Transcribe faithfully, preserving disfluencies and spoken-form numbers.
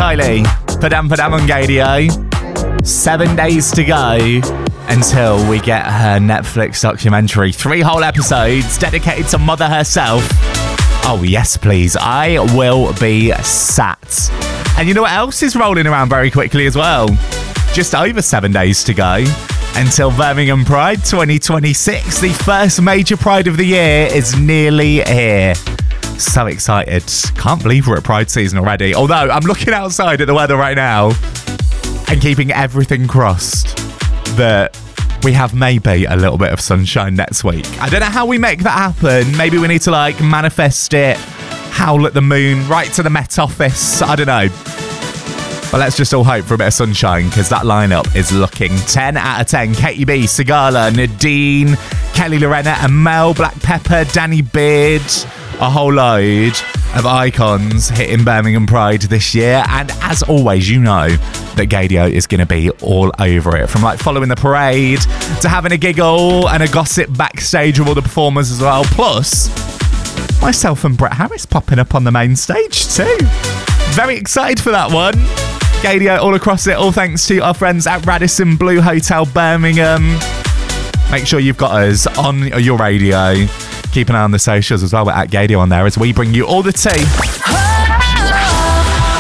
Kylie. Padam Padam on Gadio. Seven days to go until we get her Netflix documentary. Three whole episodes dedicated to Mother herself. Oh, yes, please. I will be sat. And you know what else is rolling around very quickly as well? Just over seven days to go until Birmingham Pride twenty twenty-six. The first major Pride of the year is nearly here. So excited. Can't believe we're at Pride season already. Although I'm looking outside at the weather right now and keeping everything crossed that we have maybe a little bit of sunshine next week. I don't know how we make that happen. Maybe we need to like manifest it, howl at the moon, write to the Met Office. I don't know. But let's just all hope for a bit of sunshine because that lineup is looking ten out of ten. Katie B, Sigala, Nadine, Kelly Lorena, and Mel, Black Pepper, Danny Beard. A whole load of icons hitting Birmingham Pride this year. And as always, you know that Gadio is going to be all over it. From like following the parade to having a giggle and a gossip backstage with all the performers as well. Plus, myself and Brett Harris popping up on the main stage too. Very excited for that one. Gadio all across it, all thanks to our friends at Radisson Blu Hotel Birmingham. Make sure you've got us on your radio. Keep an eye on the socials as well. We're at Gadio on there as we bring you all the tea.